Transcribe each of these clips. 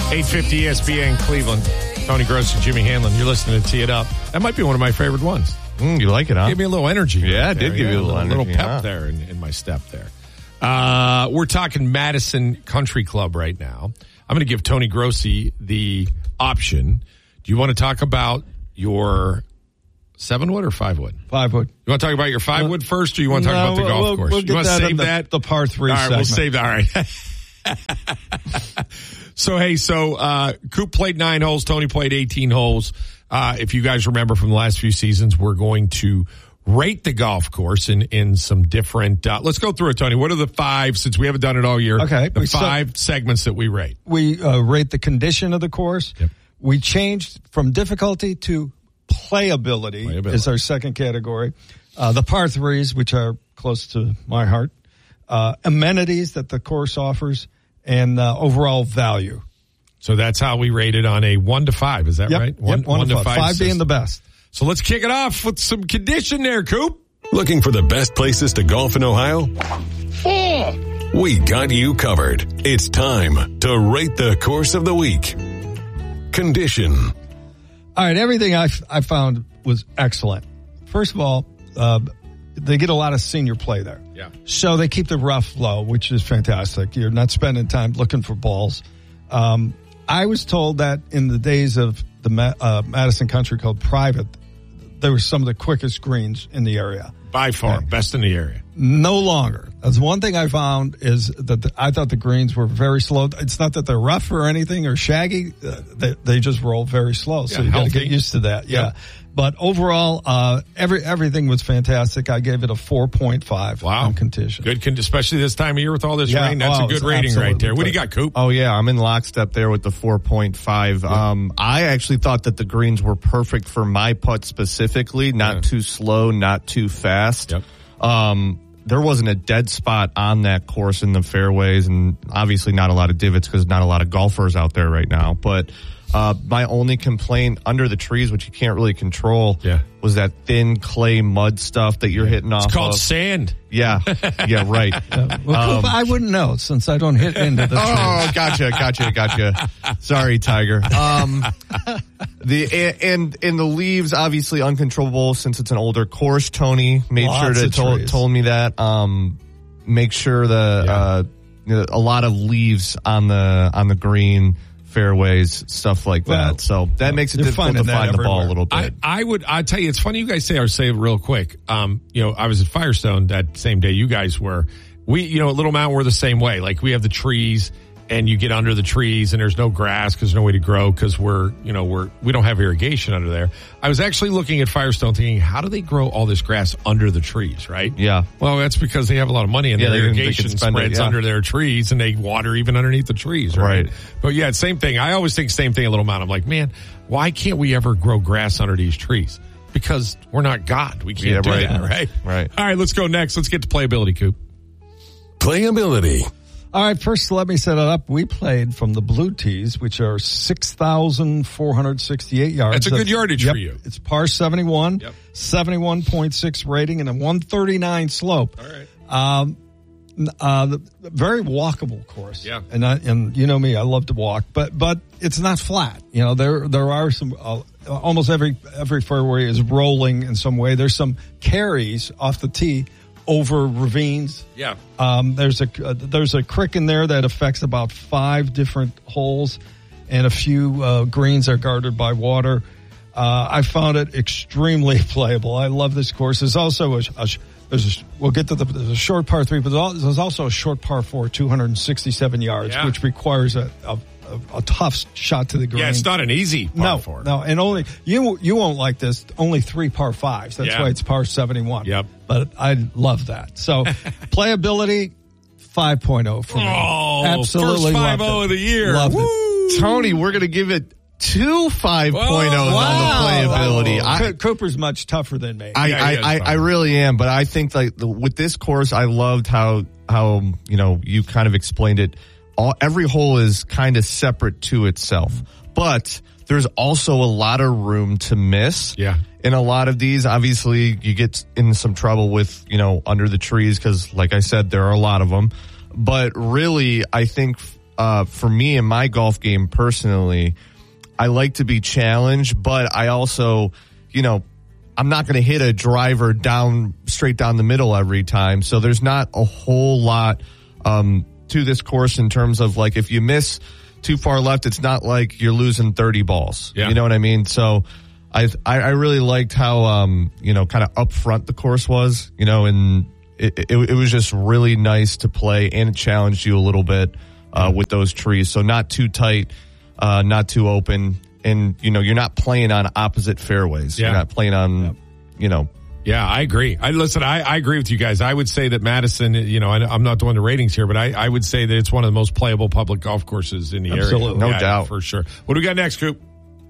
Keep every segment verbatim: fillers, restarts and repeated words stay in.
eight fifty E S P N Cleveland. Tony Grossi, Jimmy Hanlon. You're listening to Tee It Up. That might be one of my favorite ones. Mm, you like it, huh? Gave me a little energy. Yeah, right it did there. give yeah, you a little, a little, energy, little pep huh? there in, in my step there. Uh, we're talking Madison Country Club right now. I'm going to give Tony Grossi the option. Do you want to talk about your seven wood or five wood? Five wood. You want to talk about your five wood first, or you want to talk No, about the golf we'll, course? We'll you get want to that save in the, that? the par three All right, segment. we'll save that. All right. So, hey, so uh, Coop played nine holes. Tony played eighteen holes. Uh, if you guys remember from the last few seasons, we're going to rate the golf course in, in some different uh, – let's go through it, Tony. What are the five, since we haven't done it all year, okay, the so, five segments that we rate? We uh, rate the condition of the course. Yep. We changed from difficulty to playability, Playability. is our second category. Uh, the par threes, which are close to my heart. Uh, amenities that the course offers, and uh, overall value. So that's how we rate it on a one to five. Is that Yep, right? One, yep, one, one to five. Five system. being the best. So let's kick it off with some condition there, Coop. Looking for the best places to golf in Ohio? We got you covered. It's time to rate the course of the week. Condition. All right, everything I, I found was excellent. First of all, uh, they get a lot of senior play there. Yeah. So they keep the rough low, which is fantastic. You're not spending time looking for balls. Um, I was told that in the days of the Ma- uh, Madison Country Club private, there were some of the quickest greens in the area. By far, Okay. best in the area. No longer. That's one thing I found is that the, I thought the greens were very slow. It's not that they're rough or anything or shaggy. Uh, they, they just roll very slow. So Yeah, you got to healthy. get used to that. Yeah. Yeah. But overall, uh, every, everything was fantastic. I gave it a four point five Wow. on condition. Good, con- especially this time of year with all this Yeah, rain. That's oh, a good it's rating right absolutely there. What do you perfect. got, Coop? Oh, yeah, I'm in lockstep there with the four point five. Um, I actually thought that the greens were perfect for my putt specifically, not Yeah. too slow, not too fast. Yep. Um, there wasn't a dead spot on that course in the fairways, and obviously not a lot of divots because not a lot of golfers out there right now. But uh, my only complaint under the trees, which you can't really control, Yeah. was that thin clay mud stuff that you're hitting off It's called of. sand. Yeah, yeah, right. Uh, well, Um, Coop, I wouldn't know since I don't hit into the Oh, gotcha, gotcha, gotcha. Sorry, Tiger. Um, the and and the leaves obviously uncontrollable since it's an older course. Tony made Lots sure to of told, trees. told me that. Um, make sure the Yeah. uh, you know, a lot of leaves on the on the green fairways, stuff like Well, that. So that makes it you're difficult to finding that find the ball a everywhere. little I, bit. I would, I tell you, it's funny you guys say, I'll say it real quick. Um, you know, I was at Firestone that same day you guys were. We, you know, at Little Mountain, we're the same way. Like we have the trees and you get under the trees and there's no grass because there's no way to grow because we're, you know, we're, we don't have irrigation under there. I was actually looking at Firestone thinking, how do they grow all this grass under the trees, right? Yeah. Well, that's because they have a lot of money and Yeah, their they can- they irrigation can spend it, spreads yeah. under their trees and they water even underneath the trees, right? Right. But yeah, same thing. I always think same thing at Little Mountain. I'm like, man, why can't we ever grow grass under these trees? Because we're not God. We can't Yeah, do right. that, right? Right. All right, let's go next. Let's get to playability, Coop. Playability. All right, first let me set it up. We played from the blue tees, which are six thousand four hundred sixty-eight yards. That's a good yardage yep, for you. It's par seventy-one, Yep. seventy-one point six rating, and a one thirty-nine slope. All right. Um, uh, the, the very walkable course. Yeah. And I, and you know me, I love to walk, but, but it's not flat. You know, there, there are some, uh, almost every, every fairway is rolling in some way. There's some carries off the tee over ravines. Yeah. Um, there's a, uh, there's a creek in there that affects about five different holes, and a few, uh, greens are guarded by water. Uh, I found it extremely playable. I love this course. There's also a, a there's a, we'll get to the, there's a short par three, but there's also a short par four, two hundred sixty-seven yards, Yeah. which requires a, a, a, a tough shot to the green. Yeah, it's not an easy par no, four. no, and only you you won't like this. Only three par fives. That's Yeah. why it's par seventy-one. Yep. But I love that. So playability five point oh for me. Oh, Absolutely first loved five oh it. of the year. Loved Woo! it. Tony, we're going to give it two five point ohs on the playability. I, Co- Cooper's much tougher than me. I, Yeah, he is I, I, fine. I really am, but I think like the, with this course, I loved how how you know you kind of explained it. All every hole is kind of separate to itself, but there's also a lot of room to miss. Yeah. In a lot of these, obviously, you get in some trouble with you know under the trees because, like I said, there are a lot of them. But really, I think uh, for me in my golf game personally, I like to be challenged, but I also, you know, I'm not going to hit a driver down straight down the middle every time. So there's not a whole lot um, to this course in terms of like if you miss too far left, it's not like you're losing thirty balls. Yeah. You know what I mean? So I I, I really liked how um, you know kind of upfront the course was. You know, and it, it, it was just really nice to play, and it challenged you a little bit uh, with those trees. So not too tight, uh, not too open. And, you know, you're not playing on opposite fairways. Yeah. You're not playing on, yep. you know. Yeah, I agree. I listen, I, I agree with you guys. I would say that Madison, you know, I, I'm not doing the ratings here, but I, I would say that it's one of the most playable public golf courses in the Absolutely. area. No yeah, doubt. For sure. What do we got next, Coop?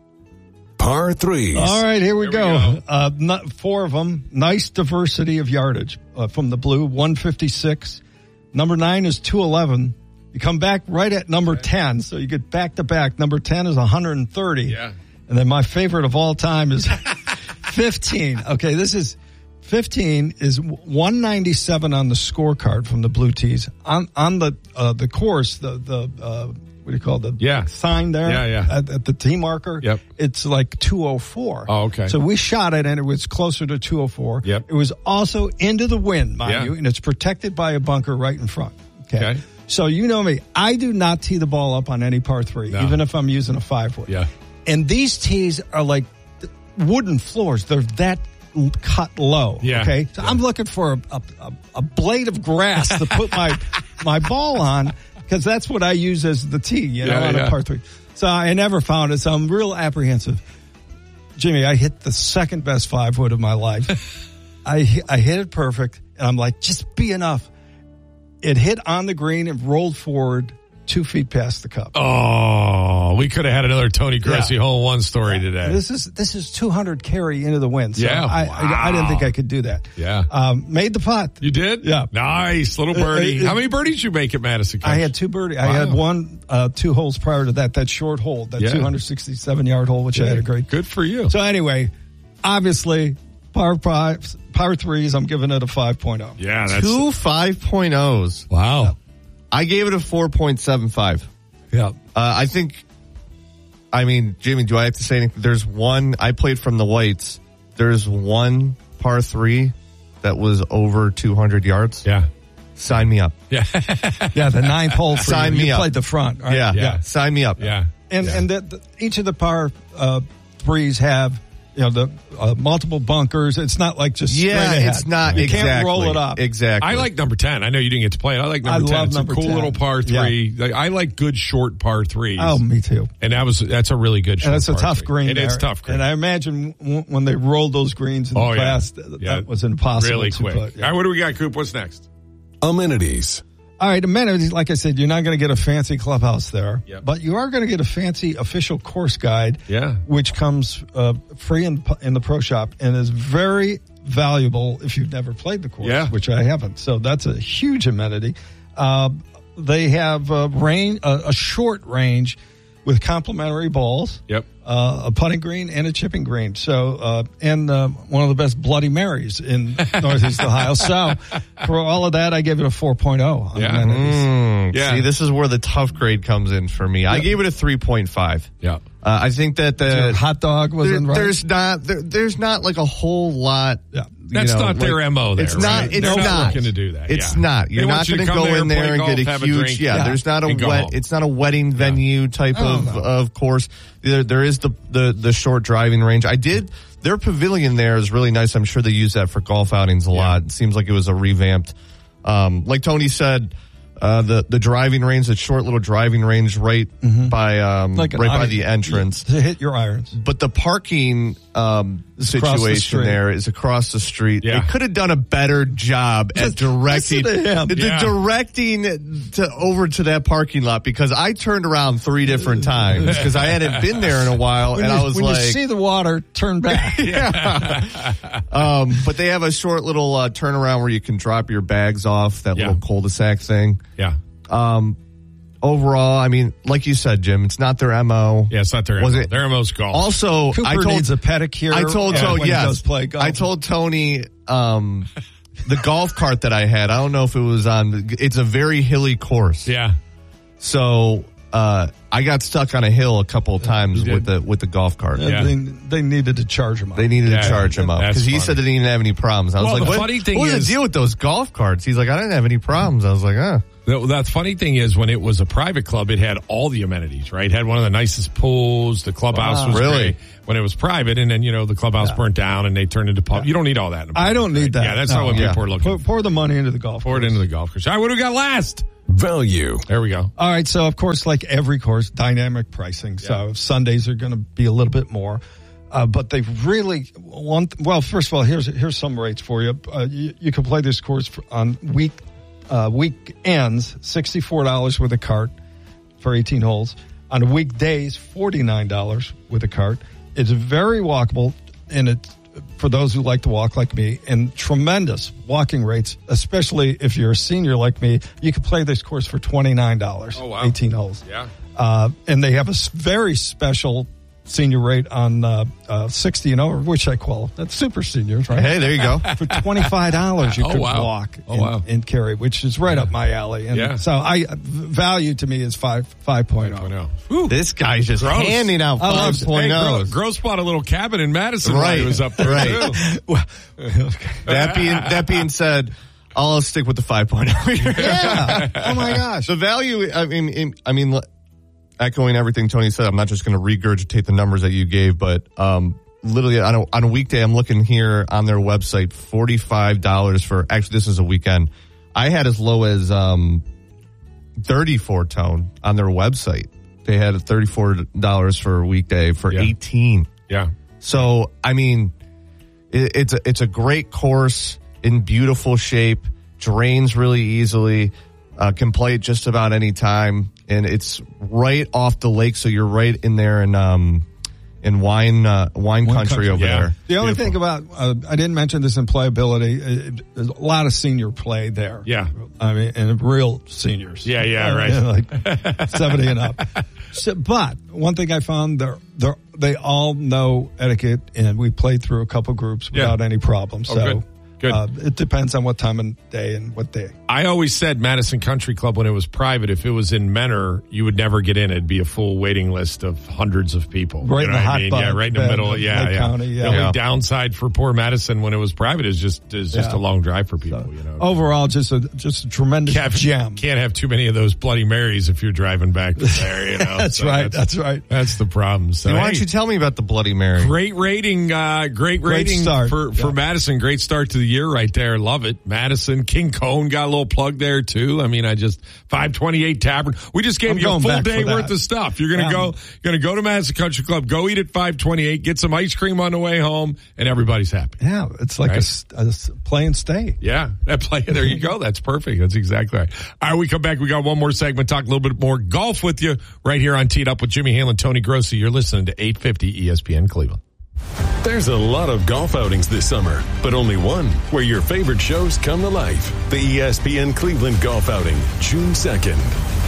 Par threes. All right, here we Here go. we go. Uh, not, four of them. Nice diversity of yardage uh, from the blue, one fifty-six. Number nine is two eleven. You come back right at number ten, so you get back to back. Number ten is one thirty. Yeah. And then my favorite of all time is fifteen. Okay, this is fifteen is one ninety-seven on the scorecard from the Blue Tees. On on the uh, the course, the the uh, what do you call it? The Yeah. sign there? Yeah, yeah. At, at the tee marker. Yep. It's like two oh four. Oh, okay. So we shot it and it was closer to two oh four. Yep. It was also into the wind, mind Yeah. you, and it's protected by a bunker right in front. Okay. Okay. So you know me, I do not tee the ball up on any par three, No. even if I'm using a five wood. Yeah. And these tees are like wooden floors. They're that l- cut low. Yeah. Okay. So Yeah. I'm looking for a, a, a, a blade of grass to put my my ball on because that's what I use as the tee, you know, Yeah, on yeah. a par three. So I never found it. So I'm real apprehensive. Jimmy, I hit the second best five wood of my life. I hi- I hit it perfect, and I'm like, just be enough. It hit on the green and rolled forward two feet past the cup. Oh, we could have had another Tony Gressy Yeah. hole in one story today. This is this is two hundred carry into the wind. So Yeah, I, wow. I I didn't think I could do that. Yeah. um, made the putt. You did? Yeah. Nice. Little birdie. Uh, uh, How many birdies did you make at Madison? I had two birdie. I Wow. had one uh, two holes prior to that. That short hole, that Yeah. two hundred sixty-seven yard hole, which I had a great. Good for you. So anyway, obviously, par five, par threes. I'm giving it a five point oh. Yeah, that's Two five point ohs. wow. I gave it a four point seven five. Yeah. Uh, I think, I mean, Jimmy, do I have to say anything? There's one, I played from the whites. There's one par three that was over two hundred yards. Yeah. Sign me up. Yeah. Yeah, the ninth hole. For Sign you. me you up. played the front. Right? Yeah, Yeah. Sign me up. Yeah. And Yeah. and the, the, each of the par uh, threes have you know the uh, multiple bunkers. It's not like just straight Yeah, ahead. it's not You exactly. can't roll it up. Exactly. I like number ten. I know you didn't get to play it. I like number I ten. love It's number a cool ten. little par three. Like, I like good short par threes. Oh, me too. And that was that's a really good short And it's a par tough three. green. It is there. tough green. And I imagine w- when they rolled those greens in Oh, the yeah. past, th- Yeah. that was impossible really to quick. put. Yeah. All right, what do we got, Coop? What's next? Amenities. All right, amenities, like I said, you're not going to get a fancy clubhouse there, Yep. but you are going to get a fancy official course guide, Yeah. which comes uh, free in, in the pro shop and is very valuable if you've never played the course, Yeah. which I haven't. So that's a huge amenity. Uh, they have a range, a, a short range with complimentary balls. Yep. Uh, a putting green and a chipping green. So, uh, and uh, one of the best Bloody Marys in Northeast Ohio. So, for all of that, I gave it a four point oh. on Yeah. amenities. Mm, Yeah. See, this is where the tough grade comes in for me. I gave it a three point five. Yeah. Uh, I think that Your the hot dog was there- in right. there's not there, there's not like a whole lot. Yeah. you That's know, not their like- M O there, It's not. right? It's They're not not looking to do that, It's yeah. not. They You're want not you going to to come go there, in there play and golf, get a have a huge. drink, yeah, yeah, there's not a and go wet. home. It's not a wedding venue type Oh, of no. of course. There there is the, the the short driving range. I did. Their pavilion there is really nice. I'm sure they use that for golf outings a lot. It seems like it was a revamped. Um, like Tony said, uh, the the driving range, that short little driving range right by um, Like an right by iron- the entrance. to hit your irons. But the parking um, It's across the situation street. there is across the street. Yeah. They could have done a better job at Just directing listen to him. the Yeah. directing to over to that parking lot, because I turned around three different times because I hadn't been there in a while, When, and you, I was when like, you see the water, turn back. um, but they have a short little uh, turnaround where you can drop your bags off, that Yeah. little cul-de-sac thing. Yeah. Um, overall, I mean, like you said, Jim, it's not their M O. Yeah, it's not their Was M O. it- Their M O's golf. Also, Cooper I told needs a pedicure. I told uh, Tony, when he yes. goes play golf. I told Tony, um, the golf cart that I had, I don't know if it was on, it's a very hilly course. yeah. So uh, I got stuck on a hill a couple of times You with did. the with the golf cart. Yeah. They, they needed to charge him up. They needed Yeah, to charge him up that's because he funny. said that he didn't have any problems. I was Well, like, the what, funny thing what was is- the deal with those golf carts? He's like, I didn't have any problems. I was like, ah. The, the funny thing is, when it was a private club, it had all the amenities, right? It had one of the nicest pools. The clubhouse was Really? great when it was private, and then, you know, the clubhouse burnt down and they turned into pub. You don't need all that. In a I don't public, need right? that. Yeah, that's No. not what Yeah. people are looking Pour, for. pour the money into the golf Pour it course. into the golf course. All right, what do we got last? Value. There we go. All right, so of course, like every course, dynamic pricing. So Sundays are going to be a little bit more, uh, but they really want. Well, first of all, here's here's some rates for you. Uh, you, you can play this course for, on week uh, weekends, sixty four dollars with a cart for eighteen holes. On weekdays, forty nine dollars with a cart. It's very walkable, and it's for those who like to walk like me, and tremendous walking rates, especially if you're a senior like me. You can play this course for twenty-nine dollars, Oh, wow. eighteen holes. Yeah. Uh, and they have a s- very special senior rate on uh, uh, sixty and over, which I call that's super seniors, right? Hey, there you go. For twenty-five dollars, you Oh, could wow. walk Oh, and, wow. and carry, which is right up my alley. And Yeah. so I value to me is five five point I oh. know. Whew. This guy's just Gross. handing out I love- five point Hey, Gro- ohs. Gross bought a little cabin in Madison while Right. he was up there, Right. too. Well, okay. That being that being said, I'll stick with the five point oh. Yeah. Oh my gosh. The value, I mean, in, I mean, l- echoing everything Tony said, I'm not just going to regurgitate the numbers that you gave, but um, literally on a, on a weekday, I'm looking here on their website, forty-five dollars for, actually, this is a weekend. I had as low as um, thirty-four tone on their website. They had a thirty-four dollars for a weekday for Yeah. eighteen. Yeah. So, I mean, it, it's a, it's a great course in beautiful shape, drains really easily, uh, can play it just about any time, and it's right off the lake, so you're right in there in um in wine uh, wine, Wine country, country, over yeah. there. The only Beautiful. thing about, uh, I didn't mention this in playability, uh, there's a lot of senior play there. Yeah. I mean, and real seniors. Yeah, yeah, Uh, right. like seventy and up. So, but one thing I found, they're, they're, they all know etiquette, and we played through a couple groups Yeah. without any problems. Oh, so good. Good. Uh, it depends on what time of day and what day. I always said Madison Country Club, when it was private, if it was in Menor, you would never get in. It'd be a full waiting list of hundreds of people. Right You in know the what I hot mean? button Yeah, right in the bed middle. of Yeah, Lake yeah. County, yeah. The only Yeah. downside for poor Madison when it was private is just is just Yeah. a long drive for people. So, you know, overall, just a just a tremendous can't, gem. can't have too many of those Bloody Marys if you're driving back from there. You know, That's So right. That's right. That's the problem. So Why hey, don't you tell me about the Bloody Mary? Great rating, uh, great, Great rating start. for, for Yeah. Madison. Great start to the year right there. Love it. Madison, King Cone got a little plug there too. I mean, I just five twenty-eight Tavern. We just gave I'm you a going full back day for that. worth of stuff. You're gonna Yeah. go, gonna go to Madison Country Club, go eat at five twenty-eight, get some ice cream on the way home, and everybody's happy. Yeah, it's like Right. a s- a, s- play and stay. Yeah, that play. There you go. That's perfect. That's exactly right. All right, we come back. We got one more segment. Talk a little bit more golf with you right here on Teed Up with Jimmy Hale and Tony Grossi. You're listening to eight fifty E S P N Cleveland. There's a lot of golf outings this summer, but only one where your favorite shows come to life. The E S P N Cleveland Golf Outing, June second.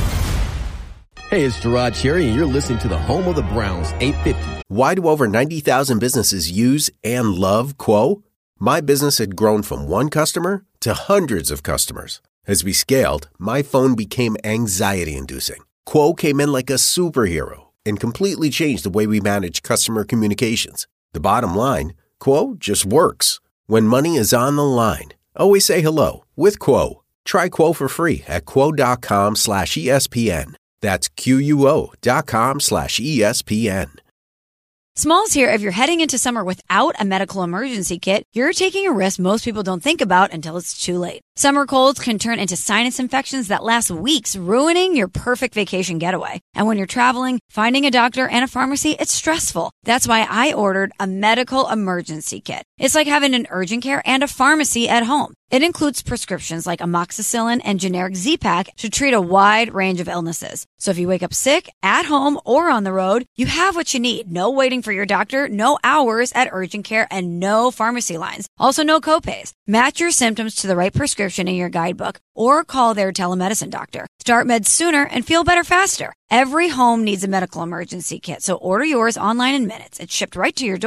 Hey, it's Gerard Cherry, and you're listening to the home of the Browns, eight fifty. Why do over ninety thousand businesses use and love Quo? My business had grown from one customer to hundreds of customers. As we scaled, my phone became anxiety-inducing. Quo came in like a superhero and completely changed the way we manage customer communications. The bottom line, Quo just works. When money is on the line, always say hello with Quo. Try Quo for free at quo.com slash ESPN. That's Q-U-O dot com slash ESPN. Smalls here. If you're heading into summer without a medical emergency kit, you're taking a risk most people don't think about until it's too late. Summer colds can turn into sinus infections that last weeks, ruining your perfect vacation getaway. And when you're traveling, finding a doctor and a pharmacy, it's stressful. That's why I ordered a medical emergency kit. It's like having an urgent care and a pharmacy at home. It includes prescriptions like amoxicillin and generic Z-Pak to treat a wide range of illnesses. So if you wake up sick, at home, or on the road, you have what you need. No waiting for your doctor, no hours at urgent care, and no pharmacy lines. Also, no copays. Match your symptoms to the right prescription in your guidebook or call their telemedicine doctor. Start meds sooner and feel better faster. Every home needs a medical emergency kit, so order yours online in minutes. It's shipped right to your door.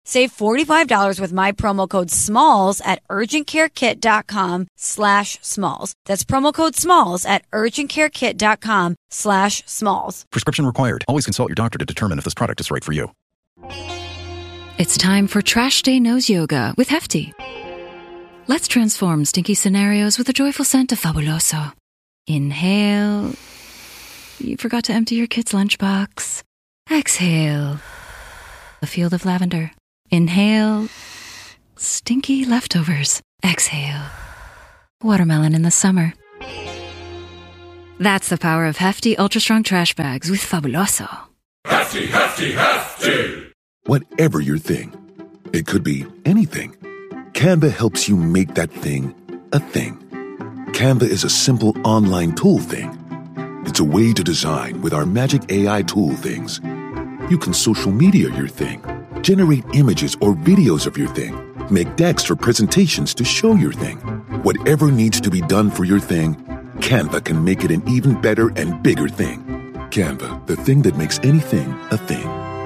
Save forty-five dollars with my promo code SMALLS at urgentcarekit.com slash smalls. That's promo code SMALLS at urgentcarekit.com slash smalls. Prescription required. Always consult your doctor to determine if this product is right for you. It's time for Trash Day Nose Yoga with Hefty. Let's transform stinky scenarios with the joyful scent of Fabuloso. Inhale. You forgot to empty your kid's lunchbox. Exhale. A field of lavender. Inhale. Stinky leftovers. Exhale. Watermelon in the summer. That's the power of Hefty Ultra Strong Trash Bags with Fabuloso. Hefty, hefty, hefty! Whatever your thing, it could be anything. Canva helps you make that thing a thing. Canva is a simple online tool thing. It's a way to design with our magic A I tool things. You can social media your thing, generate images or videos of your thing, make decks for presentations to show your thing. Whatever needs to be done for your thing, Canva can make it an even better and bigger thing. Canva, the thing that makes anything a thing.